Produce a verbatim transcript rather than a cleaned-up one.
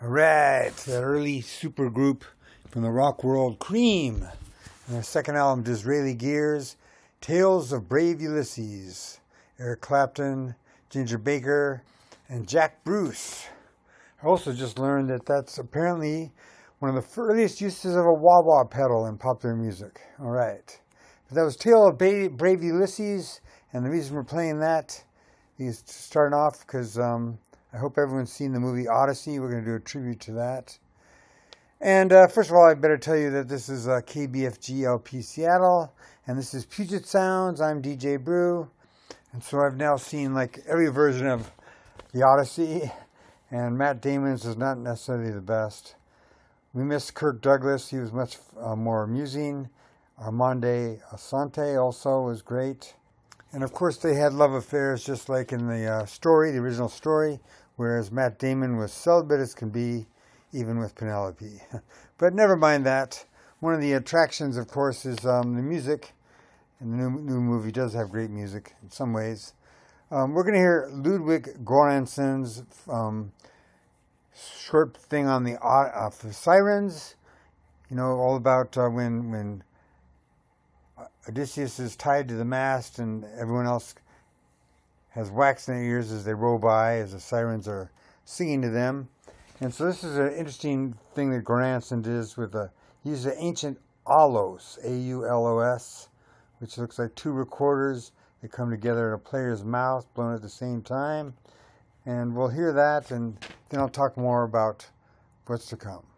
All right, that early super group from the rock world, Cream, and their second album, Disraeli Gears, Tales of Brave Ulysses, Eric Clapton, Ginger Baker, and Jack Bruce. I also just learned that that's apparently one of the earliest uses of a wah-wah pedal in popular music. All right, but that was Tale of Brave Ulysses, and the reason we're playing that is starting off because um, I hope everyone's seen the movie Odyssey. We're going to do a tribute to that. And uh, first of all, I better tell you that this is uh, K B F G L P Seattle, and this is Puget Sounds. I'm D J Brew, and so I've now seen like every version of the Odyssey, and Matt Damon's is not necessarily the best. We missed Kirk Douglas. He was much uh, more amusing. Armande Assante also was great. And of course, they had love affairs just like in the uh, story, the original story, whereas Matt Damon was celibate as can be, even with Penelope. But never mind that. One of the attractions, of course, is um, the music. And the new, new movie does have great music in some ways. Um, we're going to hear Ludwig Göransson's um, short thing on the uh, Sirens. You know, all about uh, when when Odysseus is tied to the mast and everyone else has wax in their ears as they roll by, as the sirens are singing to them. And so this is an interesting thing that Göransson does with a, he uses an ancient aulos, A U L O S, which looks like two recorders that come together in a player's mouth, blown at the same time. And we'll hear that, and then I'll talk more about what's to come.